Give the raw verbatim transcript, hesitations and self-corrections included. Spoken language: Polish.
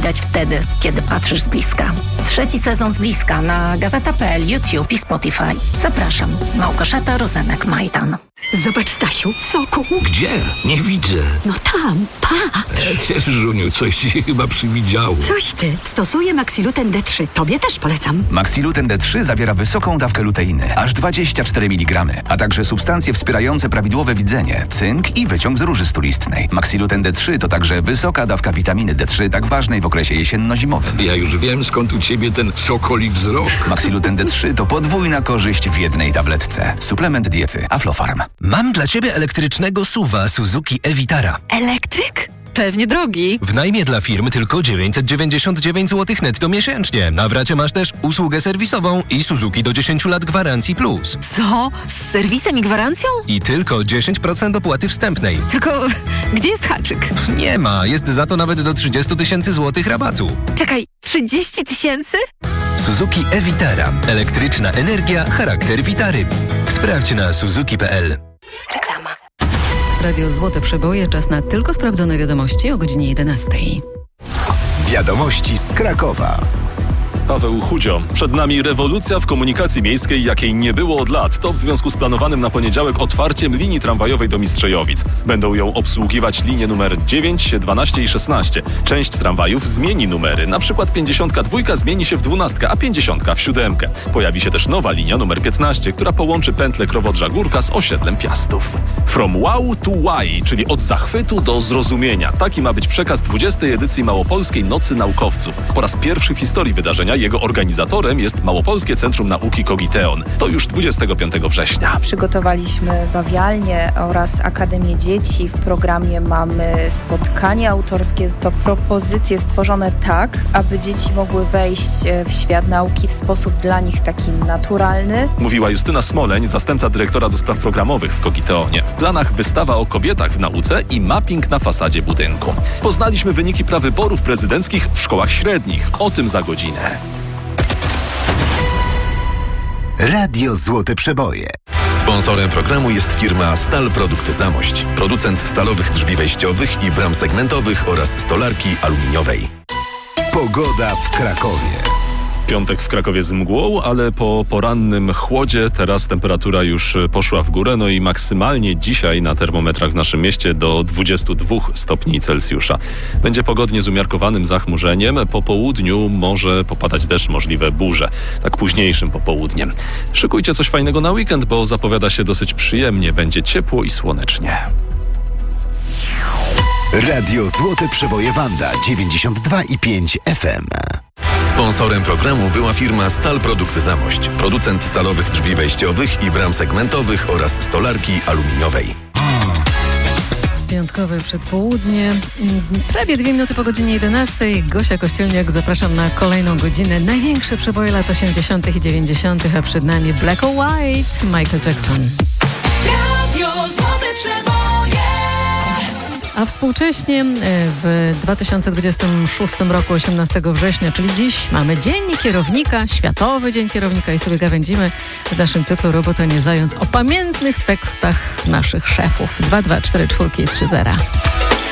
widać wtedy, kiedy patrzysz z bliska. Trzeci sezon z bliska na gazeta kropka pe el, YouTube i Spotify. Zapraszam. Małgorzata Rozenek-Majdan. Zobacz, Stasiu, soku. Gdzie? Nie widzę. No tam, patrz. Żuniu, coś ci chyba przywidziało. Coś ty. Stosuję Maxiluten D trzy. Tobie też polecam. Maxiluten D trzy zawiera wysoką dawkę luteiny, aż dwadzieścia cztery miligramy, a także substancje wspierające prawidłowe widzenie, cynk i wyciąg z róży stulistnej. Maxiluten D trzy to także wysoka dawka witaminy D trzy, tak ważnej w okresie jesienno-zimowym. Ja już wiem, skąd u ciebie ten sokoli wzrok. Maxiluten D trzy to podwójna korzyść w jednej tabletce. Suplement diety Aflofarm. Mam dla ciebie elektrycznego suwa Suzuki e-Vitara. Elektryk? Pewnie drogi. W najmie dla firmy tylko dziewięćset dziewięćdziesiąt dziewięć złotych netto miesięcznie. Na wracie masz też usługę serwisową i Suzuki do dziesięciu lat gwarancji plus. Co? Z serwisem i gwarancją? I tylko dziesięć procent opłaty wstępnej. Tylko gdzie jest haczyk? Nie ma, jest za to nawet do trzydzieści tysięcy złotych rabatu. Czekaj, trzydzieści tysięcy? Suzuki e-Vitara. Elektryczna energia, charakter Vitary. Sprawdź na suzuki kropka pe el. Reklama. Radio Złote Przeboje, czas na tylko sprawdzone wiadomości o godzinie jedenastej. Wiadomości z Krakowa. Paweł Chudzio. Przed nami rewolucja w komunikacji miejskiej, jakiej nie było od lat. To w związku z planowanym na poniedziałek otwarciem linii tramwajowej do Mistrzejowic. Będą ją obsługiwać linie numer dziewięć, dwanaście i szesnaście. Część tramwajów zmieni numery. Na przykład pięćdziesiątka dwa zmieni się w dwunastkę, a pięćdziesiątka w siódemkę. Pojawi się też nowa linia numer piętnaście, która połączy pętlę Krowodrza-Górka z osiedlem Piastów. From wow to why, czyli od zachwytu do zrozumienia. Taki ma być przekaz dwudziestej edycji Małopolskiej Nocy Naukowców. Po raz pierwszy w historii wydarzenia jego organizatorem jest Małopolskie Centrum Nauki Kogiteon. To już dwudziestego piątego września. Przygotowaliśmy bawialnię oraz Akademię Dzieci. W programie mamy spotkanie autorskie. To propozycje stworzone tak, aby dzieci mogły wejść w świat nauki w sposób dla nich taki naturalny. Mówiła Justyna Smoleń, zastępca dyrektora do spraw programowych w Kogiteonie. W planach wystawa o kobietach w nauce i mapping na fasadzie budynku. Poznaliśmy wyniki prawyborów prezydenckich w szkołach średnich. O tym za godzinę. Radio Złote Przeboje. Sponsorem programu jest firma Stal Produkt Zamość. Producent stalowych drzwi wejściowych i bram segmentowych oraz stolarki aluminiowej. Pogoda w Krakowie. Piątek w Krakowie z mgłą, ale po porannym chłodzie teraz temperatura już poszła w górę, no i maksymalnie dzisiaj na termometrach w naszym mieście do dwudziestu dwóch stopni Celsjusza. Będzie pogodnie z umiarkowanym zachmurzeniem. Po południu może popadać deszcz, możliwe burze, tak późniejszym popołudniem. Szykujcie coś fajnego na weekend, bo zapowiada się dosyć przyjemnie. Będzie ciepło i słonecznie. Radio Złote Przeboje Wanda dziewięćdziesiąt dwa i pięć F M. Sponsorem programu była firma Stal Produkt Zamość. Producent stalowych drzwi wejściowych i bram segmentowych oraz stolarki aluminiowej. Piątkowe przedpołudnie, prawie dwie minuty po godzinie jedenastej. Gosia Kościelniak, zapraszam na kolejną godzinę. Największe przeboje lat osiemdziesiątych i dziewięćdziesiątych, a przed nami Black or White, Michael Jackson. Radio Złote Przeboje. A współcześnie w dwa tysiące dwudziestym szóstym roku, osiemnastego września, czyli dziś, mamy Dzień Kierownika, Światowy Dzień Kierownika i sobie gawędzimy w naszym cyklu Robota nie zając o pamiętnych tekstach naszych szefów. dwa dwa cztery cztery trzy zero.